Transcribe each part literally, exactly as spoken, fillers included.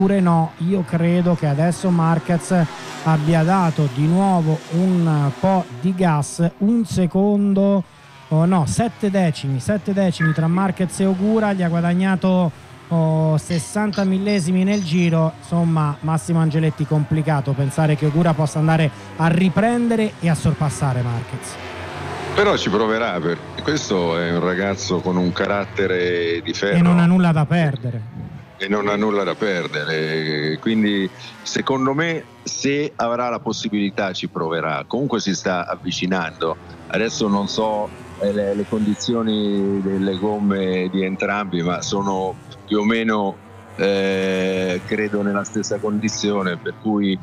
oppure no. Io credo che adesso Marquez abbia dato di nuovo un po' di gas, un secondo, oh no, sette decimi, sette decimi tra Marquez e Ogura, gli ha guadagnato oh, sessanta millesimi nel giro. Insomma, Massimo Angeletti, complicato pensare che Ogura possa andare a riprendere e a sorpassare Marquez. Però ci proverà, perché questo è un ragazzo con un carattere di ferro e non ha nulla da perdere e non ha nulla da perdere, quindi secondo me se avrà la possibilità ci proverà. Comunque si sta avvicinando, adesso non so eh, le, le condizioni delle gomme di entrambi, ma sono più o meno eh, credo nella stessa condizione, per cui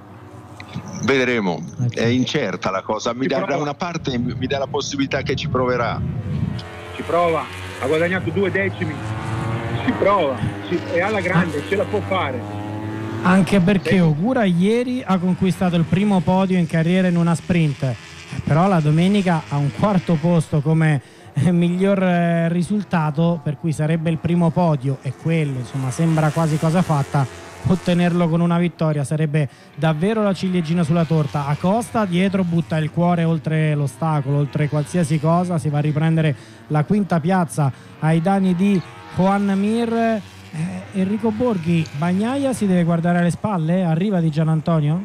vedremo. È incerta la cosa, mi dà, da una parte mi dà la possibilità che ci proverà, ci prova, ha guadagnato due decimi, si prova, si, è alla grande, ce la può fare, anche perché Ogura ieri ha conquistato il primo podio in carriera in una sprint, però la domenica ha un quarto posto come miglior risultato, per cui sarebbe il primo podio e quello insomma sembra quasi cosa fatta. Ottenerlo con una vittoria sarebbe davvero la ciliegina sulla torta. Acosta dietro butta il cuore oltre l'ostacolo, oltre qualsiasi cosa, si va a riprendere la quinta piazza ai danni di Joan Mir. eh, Enrico Borghi, Bagnaia si deve guardare alle spalle? Arriva di Gianantonio?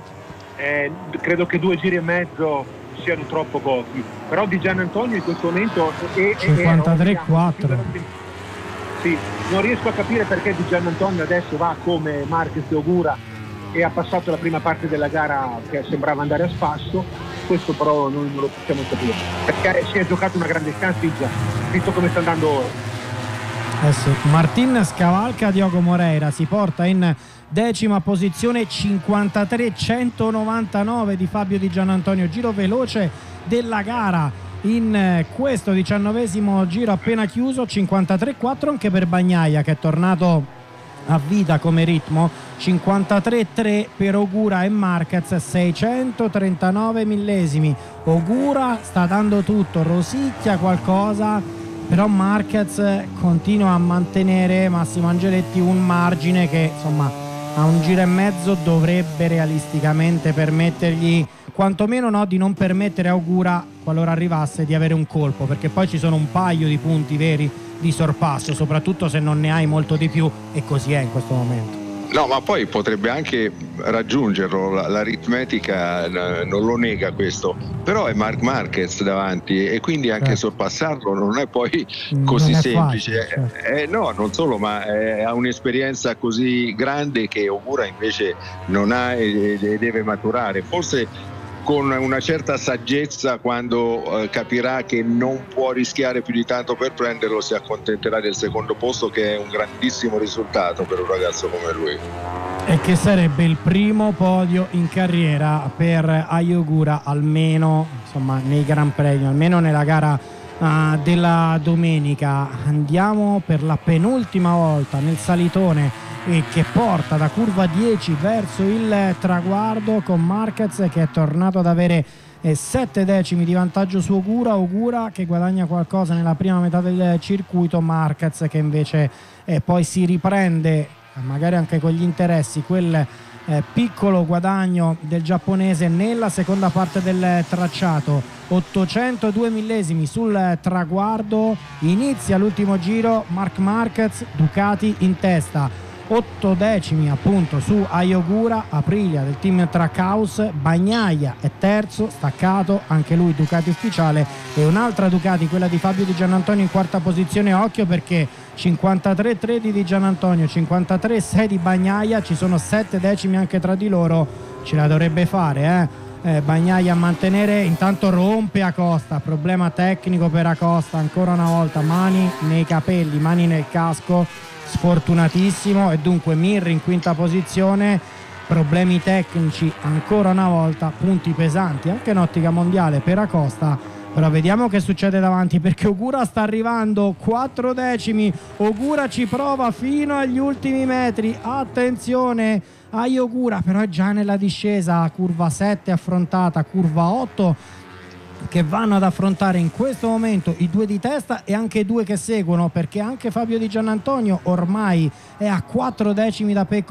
Eh, credo che due giri e mezzo siano troppo pochi, però di Gianantonio in questo momento è cinquantatré quattro. Sì, non riesco a capire perché Di Gianantonio adesso va come Marquez e Ogura e ha passato la prima parte della gara che sembrava andare a spasso. Questo però noi non lo possiamo capire, perché si è giocato una grande sconfitta, visto come sta andando ora. Eh sì. Martin scavalca Diogo Moreira, si porta in decima posizione, cinquantatré centonovantanove di Fabio Di Gianantonio, giro veloce della gara in questo diciannovesimo giro appena chiuso. Cinquantatré quattro anche per Bagnaia, che è tornato a vita come ritmo. Cinquantatré tre per Ogura e Marquez, seicentotrentanove millesimi. Ogura sta dando tutto, rosicchia qualcosa, però Marquez continua a mantenere, Massimo Angeletti, un margine che insomma a un giro e mezzo dovrebbe realisticamente permettergli, quantomeno no, di non permettere a Ogura, qualora arrivasse, di avere un colpo, perché poi ci sono un paio di punti veri di sorpasso, soprattutto se non ne hai molto di più, e così è in questo momento. No, ma poi potrebbe anche raggiungerlo, la, l'aritmetica non lo nega questo, però è Marc Marquez davanti e quindi anche eh. sorpassarlo non è poi così non è semplice. Facile, certo. eh, no, non solo, ma eh, ha un'esperienza così grande che Ogura invece non ha e, e deve maturare. Forse con una certa saggezza, quando eh, capirà che non può rischiare più di tanto per prenderlo, si accontenterà del secondo posto, che è un grandissimo risultato per un ragazzo come lui. E che sarebbe il primo podio in carriera per Ai Ogura, almeno insomma nei Gran Premi, almeno nella gara uh, della domenica. Andiamo per la penultima volta nel salitone e che porta da curva dieci verso il traguardo, con Marquez che è tornato ad avere sette decimi di vantaggio su Ogura. Ogura che guadagna qualcosa nella prima metà del circuito, Marquez che invece eh, poi si riprende, magari anche con gli interessi, quel eh, piccolo guadagno del giapponese nella seconda parte del tracciato. Ottocentodue millesimi sul traguardo, inizia l'ultimo giro, Marc Marquez, Ducati in testa. Otto decimi appunto su Ai Ogura, Aprilia del team Trackhouse. Bagnaia è terzo, staccato anche lui, Ducati ufficiale, e un'altra Ducati, quella di Fabio Di Gianantonio, in quarta posizione. Occhio perché cinquantatré tre di Di Gianantonio, cinquantatré sei di Bagnaia, ci sono sette decimi anche tra di loro, ce la dovrebbe fare eh? Eh, Bagnaia a mantenere. Intanto rompe Acosta, problema tecnico per Acosta ancora una volta, mani nei capelli, mani nel casco, sfortunatissimo. E dunque Mir in quinta posizione, problemi tecnici ancora una volta, punti pesanti anche in ottica mondiale per Acosta. Però vediamo che succede davanti, perché Ogura sta arrivando, quattro decimi, Ogura ci prova fino agli ultimi metri, attenzione Ai Ogura, però è già nella discesa, curva sette affrontata, curva otto che vanno ad affrontare in questo momento i due di testa e anche i due che seguono, perché anche Fabio Di Gianantonio ormai è a quattro decimi da Pecco